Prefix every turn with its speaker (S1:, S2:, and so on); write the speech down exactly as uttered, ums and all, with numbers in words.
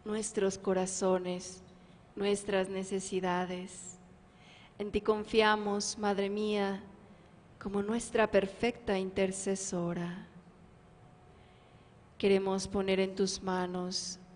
S1: nuestros corazones, nuestras necesidades. En ti confiamos, Madre mía, como nuestra perfecta intercesora. Queremos poner en tus manos